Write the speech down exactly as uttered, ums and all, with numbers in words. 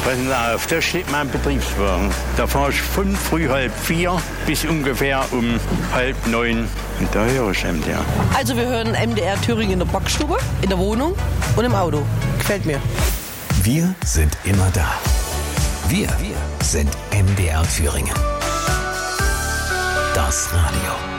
Passen Sie auf, da steht mein Betriebswagen. Da fahre ich von früh halb vier bis ungefähr um halb neun. Und da höre ich M D R. Also wir hören M D R Thüringen in der Backstube, in der Wohnung und im Auto. Gefällt mir. Wir sind immer da. Wir, wir sind M D R Thüringen. Das Radio.